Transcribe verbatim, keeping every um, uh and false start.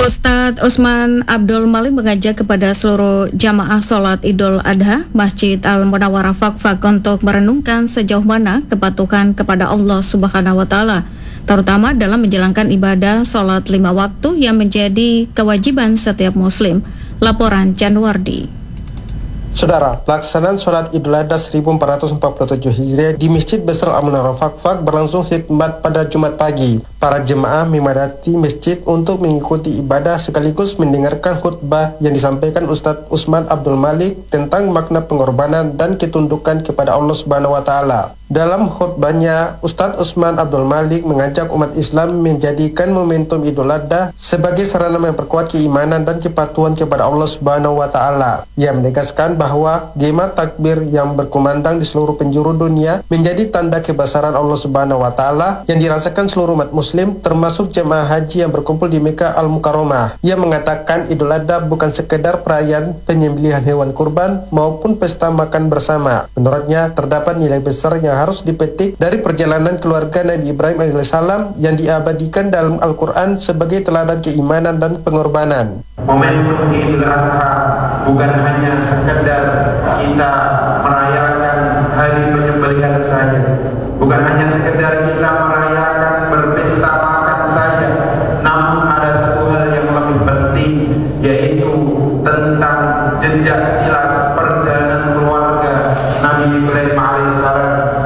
Ustadz Usman Abdul Malik mengajak kepada seluruh jamaah sholat Idul Adha Masjid Al-Munawwarah Fakfak untuk merenungkan sejauh mana kepatuhan kepada Allah Subhanahu wa Ta'ala, terutama dalam menjalankan ibadah sholat lima waktu yang menjadi kewajiban setiap muslim. Laporan Januardi. Saudara, pelaksanaan sholat Idul Adha seribu empat ratus empat puluh tujuh Hijriah di Masjid Besar Al-Munawwarah Fakfak berlangsung khidmat pada Jumat pagi. Para jemaah memadati masjid untuk mengikuti ibadah sekaligus mendengarkan khutbah yang disampaikan Ustadz Usman Abdul Malik tentang makna pengorbanan dan ketundukan kepada Allah Subhanahu wa Ta'ala. Dalam khutbahnya, Ustadz Usman Abdul Malik mengajak umat Islam menjadikan momentum Idul Adha sebagai sarana memperkuat keimanan dan kepatuhan kepada Allah Subhanahu wa Ta'ala. Ia menegaskan bahwa gema takbir yang berkumandang di seluruh penjuru dunia menjadi tanda kebesaran Allah Subhanahu wa Ta'ala yang dirasakan seluruh umat muslim, termasuk jemaah haji yang berkumpul di Mekah Al-Mukarramah. Ia mengatakan Idul Adha bukan sekedar perayaan penyembelihan hewan kurban maupun pesta makan bersama. Menurutnya, terdapat nilai besar yang harus dipetik dari perjalanan keluarga Nabi Ibrahim alaihissalam yang diabadikan dalam Al-Quran sebagai teladan keimanan dan pengorbanan. Momentum Idul Adha bukan hanya sekedar kita merayakan hari penyembelihan saja, bukan hanya sekedar kita merayakan